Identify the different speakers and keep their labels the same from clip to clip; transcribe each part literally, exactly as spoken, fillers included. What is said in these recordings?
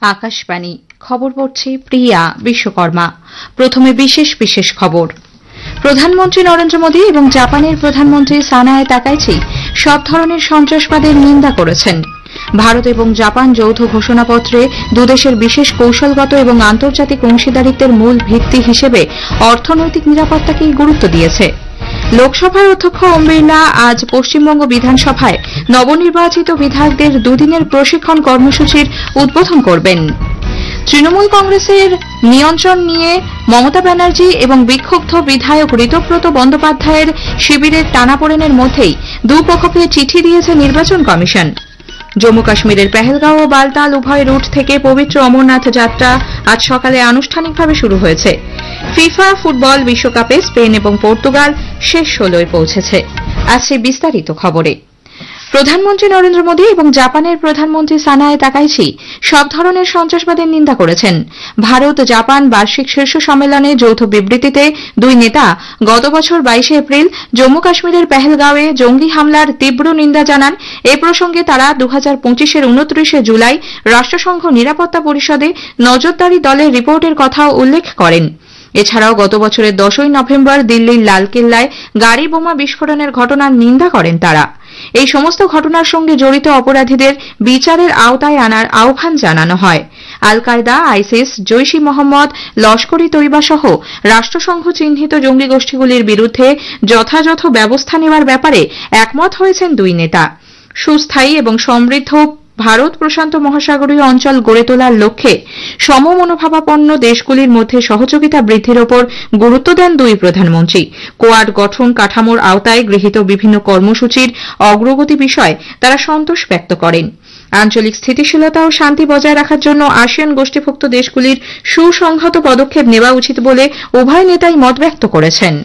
Speaker 1: আকাশবাণী খবর পড়ছি প্রিয়া বিশ্বকর্মা। প্রথমে বিশেষ বিশেষ খবর। প্রধানমন্ত্রী নরেন্দ্র মোদী এবং জাপানের প্রধানমন্ত্রী সানায়ে তাকাইচি সব ধরনের সন্ত্রাসবাদের নিন্দা করেছেন। ভারত এবং জাপান যৌথ ঘোষণাপত্রে দুদেশের বিশেষ কৌশলগত এবং আন্তর্জাতিক অংশীদারিত্বের মূল ভিত্তি হিসেবে অর্থনৈতিক নিরাপত্তাকেই গুরুত্ব দিয়েছে। লোকসভার অধ্যক্ষ ওম বিড়লা আজ পশ্চিমবঙ্গ বিধানসভায় নবনির্বাচিত বিধায়কদের দুদিনের প্রশিক্ষণ কর্মসূচির উদ্বোধন করবেন। তৃণমূল কংগ্রেসের নিয়ন্ত্রণ নিয়ে মমতা ব্যানার্জি এবং বিক্ষুব্ধ বিধায়ক ঋতব্রত বন্দ্যোপাধ্যায়ের শিবিরের টানাপোড়েনের মধ্যেই দুপক্ষকে চিঠি দিয়েছে নির্বাচন কমিশন। জম্মু কাশ্মীরের পেহেলগাঁও ও বালতাল উভয় রুট থেকে পবিত্র অমরনাথ যাত্রা আজ সকালে আনুষ্ঠানিকভাবে শুরু হয়েছে। ফিফা ফুটবল বিশ্বকাপে স্পেন এবং পর্তুগাল শেষ ষোলোয় পৌঁছেছে। আছে বিস্তারিত খবরে। প্রধানমন্ত্রী নরেন্দ্র মোদী এবং জাপানের প্রধানমন্ত্রী সানায়ে তাকাইচি সব ধরনের সন্ত্রাসবাদের নিন্দা করেছেন। ভারত জাপান বার্ষিক শীর্ষ সম্মেলনে যৌথ বিবৃতিতে দুই নেতা গত বছর বাইশে এপ্রিল জম্মু কাশ্মীরের পেহেলগাঁওয়ে জঙ্গি হামলার তীব্র নিন্দা জানান। এ প্রসঙ্গে তারা দু হাজার পঁচিশের উনত্রিশে জুলাই রাষ্ট্রসংঘ নিরাপত্তা পরিষদে নজরদারি দলের রিপোর্টের কথাও উল্লেখ করেন। এছাড়াও গত বছরের দশই নভেম্বর দিল্লির লালকেল্লায় গাড়ি বোমা বিস্ফোরণের ঘটনার নিন্দা করেন তারা। এই সমস্ত ঘটনার সঙ্গে জড়িত অপরাধীদের বিচারের আওতায় আনার আহ্বান জানানো হয়। আল কায়দা, আইসিস, জৈশ ই মোহাম্মদ, লস্কর ই তৈবা সহ রাষ্ট্রসংঘ চিহ্নিত জঙ্গি গোষ্ঠীগুলির বিরুদ্ধে যথাযথ ব্যবস্থা নেওয়ার ব্যাপারে একমত হয়েছেন দুই নেতা। সুস্থায়ী এবং সমৃদ্ধ ভারত প্রশান্ত মহাসাগরীয় অঞ্চল গড়ে তোলার লক্ষ্যে সমমনোভাবাপন্ন দেশগুলির মধ্যে সহযোগিতা বৃদ্ধির ওপর গুরুত্ব দেন দুই প্রধানমন্ত্রী। কোয়াড গঠন কাঠামোর আওতায় গৃহীত বিভিন্ন কর্মসূচির অগ্রগতি বিষয়ে তারা সন্তোষ ব্যক্ত করেন। আঞ্চলিক স্থিতিশীলতা ও শান্তি বজায় রাখার জন্য আসিয়ান গোষ্ঠীভুক্ত দেশগুলির সুসংহত পদক্ষেপ নেওয়া উচিত বলে উভয় নেতাই মত ব্যক্ত করেছেন।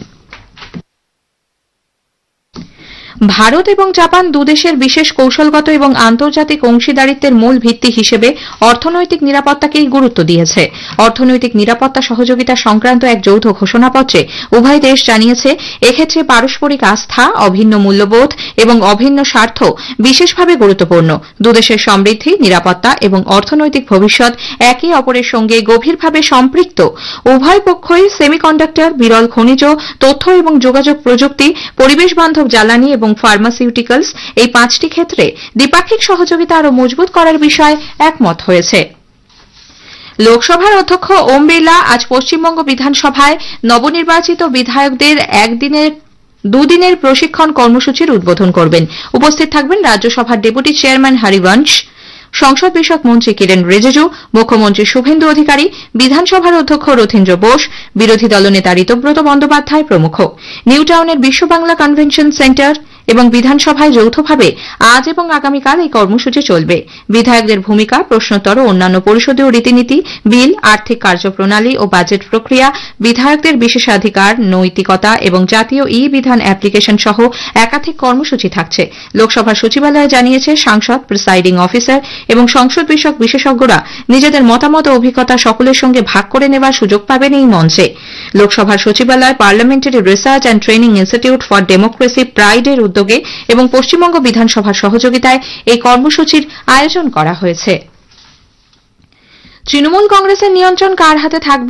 Speaker 1: ভারত এবং জাপান দুদেশের বিশেষ কৌশলগত এবং আন্তর্জাতিক অংশীদারিত্বের মূল ভিত্তি হিসেবে অর্থনৈতিক নিরাপত্তাকেই গুরুত্ব দিয়েছে। অর্থনৈতিক নিরাপত্তা সহযোগিতা সংক্রান্ত এক যৌথ ঘোষণাপত্রে উভয় দেশ জানিয়েছে, এক্ষেত্রে পারস্পরিক আস্থা, অভিন্ন মূল্যবোধ এবং অভিন্ন স্বার্থ বিশেষভাবে গুরুত্বপূর্ণ। দুদেশের সমৃদ্ধি, নিরাপত্তা এবং অর্থনৈতিক ভবিষ্যৎ একে অপরের সঙ্গে গভীরভাবে সম্পৃক্ত। উভয় পক্ষই সেমিকন্ডাক্টর, বিরল খনিজ, তথ্য এবং যোগাযোগ প্রযুক্তি, পরিবেশ বান্ধব জ্বালানি এবং ফার্মাসিউটিক্যালস এই পাঁচটি ক্ষেত্রে দ্বিপাক্ষিক সহযোগিতা আরও মজবুত করার বিষয়ে একমত হয়েছে। লোকসভার অধ্যক্ষ ওম বিড়লা আজ পশ্চিমবঙ্গ বিধানসভায় নবনির্বাচিত বিধায়কদের একদিনের দুদিনের প্রশিক্ষণ কর্মসূচির উদ্বোধন করবেন। উপস্থিত থাকবেন রাজ্যসভার ডেপুটি চেয়ারম্যান হরিবংশ, সংসদ বিষয়ক মন্ত্রী কিরেন রিজিজু, মুখ্যমন্ত্রী শুভেন্দু অধিকারী, বিধানসভার অধ্যক্ষ রথীন্দ্র বোস, বিরোধী দলনেতা ঋতব্রত বন্দ্যোপাধ্যায় প্রমুখ। নিউ টাউনের বিশ্ব বাংলা কনভেনশন সেন্টার এবং বিধানসভায় যৌথভাবে আজ এবং আগামীকাল এই কর্মসূচি চলবে। বিধায়কদের ভূমিকা, প্রশ্নোত্তর ও অন্যান্য পরিষদীয় রীতিনীতি, বিল, আর্থিক কার্যপ্রণালী ও বাজেট প্রক্রিয়া, বিধায়কদের বিশেষাধিকার, নৈতিকতা এবং জাতীয় ই বিধান অ্যাপ্লিকেশন সহ একাধিক কর্মসূচি থাকছে। লোকসভার সচিবালয় জানিয়েছে, সাংসদ, প্রিসাইডিং অফিসার এবং সংসদ বিষয়ক বিশেষজ্ঞরা নিজেদের মতামত ও অভিজ্ঞতা সকলের সঙ্গে ভাগ করে নেওয়ার সুযোগ পাবেন এই মঞ্চে। লোকসভার সচিবালয় parliamentary research and training institute for democracy প্রাইডের উদ্যোগে এবং পশ্চিমবঙ্গ বিধানসভার সহযোগিতায় এই কর্মসূচির আয়োজন করা হয়েছে। তৃণমূল কংগ্রেসের নিয়ন্ত্রণ কার হাতে থাকবে